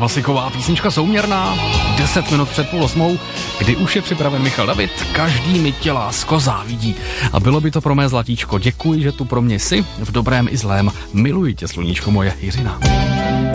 Vlasiková, písnička Souměrná, 10 minut před 7:30, kdy už je připraven Michal David, každý mi tě lásko závidí. A bylo by to pro mé zlatíčko, děkuji, že tu pro mě jsi, v dobrém i zlém, miluji tě, sluníčko moje, Jiřina.